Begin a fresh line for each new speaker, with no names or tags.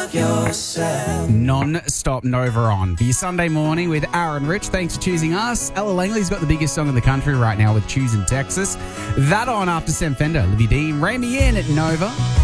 love yourself.
Non-stop Nova on for your Sunday morning with Aaron Rich. Thanks for choosing us. Ella Langley's got the biggest song in the country right now with Choosing Texas. That on after Sam Fender, Olivia Dean, Ray Me In at Nova.